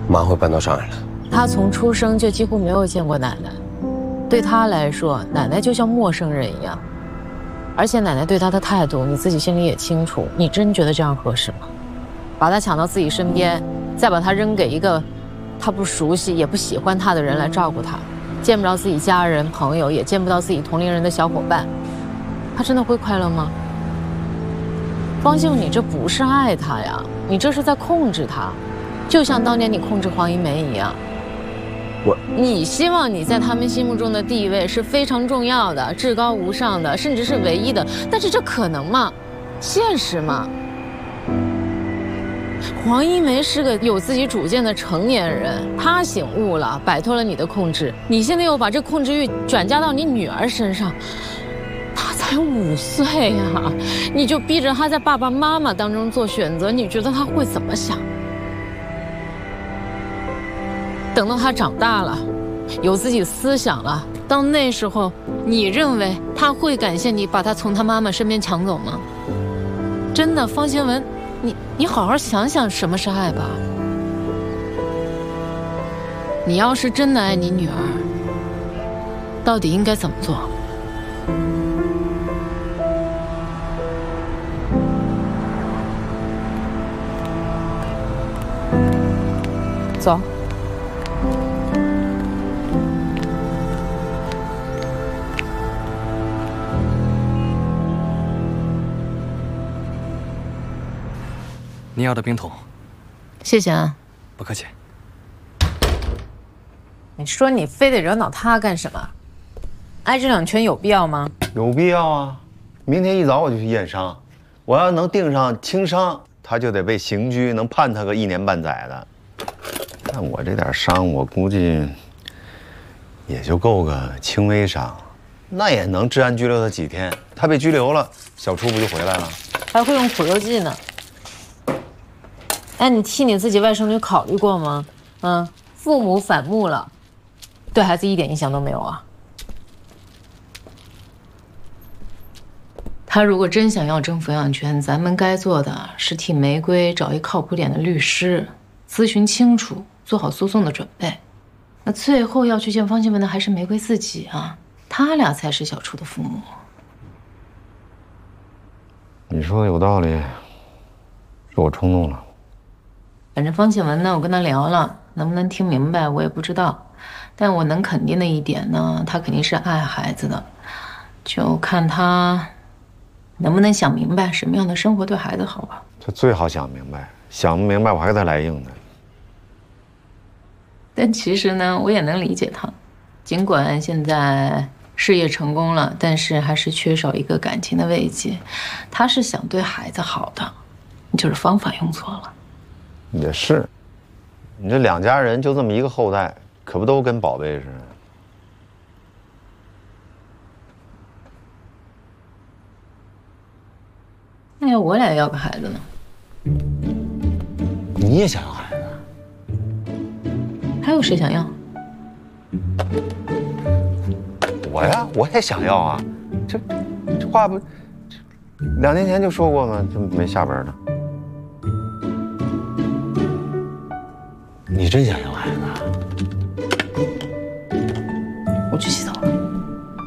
妈会搬到上海来。 他从出生就几乎没有见过奶奶，对他来说，奶奶就像陌生人一样。而且奶奶对他的态度，你自己心里也清楚。你真觉得这样合适吗？把他抢到自己身边，再把他扔给一个他不熟悉也不喜欢他的人来照顾他，见不着自己家人朋友，也见不到自己同龄人的小伙伴，他真的会快乐吗？方秀，你这不是爱他呀，你这是在控制他，就像当年你控制黄一梅一样。你希望你在他们心目中的地位是非常重要的、至高无上的，甚至是唯一的，但是这可能吗？现实吗？黄一梅是个有自己主见的成年人，她醒悟了，摆脱了你的控制。你现在又把这控制欲转嫁到你女儿身上，她才5岁呀，你就逼着她在爸爸妈妈当中做选择，你觉得她会怎么想？等到她长大了，有自己思想了，到那时候，你认为她会感谢你把她从她妈妈身边抢走吗？真的，方新文。你好好想想什么是爱吧。你要是真的爱你女儿，到底应该怎么做？走。 您要的冰桶， 谢谢啊。 不客气。 你说你非得惹恼他干什么？挨这2拳有必要吗？ 有必要啊！明天一早我就去验伤，我要能定上轻伤，他就得被刑拘，能判他个1年半载的。但我这点伤，我估计也就够个轻微伤，那也能治安拘留他几天。他被拘留了，小初不就回来了？ 还会用苦肉计呢。哎，你替你自己外甥女考虑过吗？父母反目了，对孩子一点影响都没有啊。他如果真想要争抚养权，咱们该做的是替玫瑰找一靠谱点的律师，咨询清楚，做好诉讼的准备。那最后要去见方新文的还是玫瑰自己啊，他俩才是小初的父母。 你说的有道理，是我冲动了。 反正方新文呢，我跟他聊了，能不能听明白我也不知道，但我能肯定的一点呢，他肯定是爱孩子的，就看他能不能想明白什么样的生活对孩子好吧。 他最好想明白，想不明白我还跟他来硬的。 但其实呢，我也能理解他，尽管现在事业成功了，但是还是缺少一个感情的慰藉。他是想对孩子好的，就是方法用错了。 也是，你这2家人就这么一个后代，可不都跟宝贝似的。 那要我俩要个孩子呢？ 你也想要孩子？ 还有谁想要？ 我呀，我也想要啊。这话不，2年前就说过吗？就没下文呢。你真想要孩子啊？ 我去洗澡。